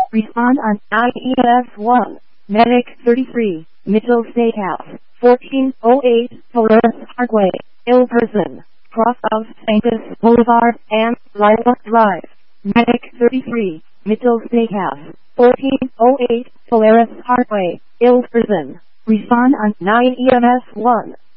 Respond on IES-1. Medic 33, Mitchell Steakhouse, 1408 Polaris Parkway, ill person, cross of Sanctus Boulevard and Lilac Drive. Medic 33, Mitchell Steakhouse, 1408 Polaris Parkway, ill person. Respond on 9 EMS 1.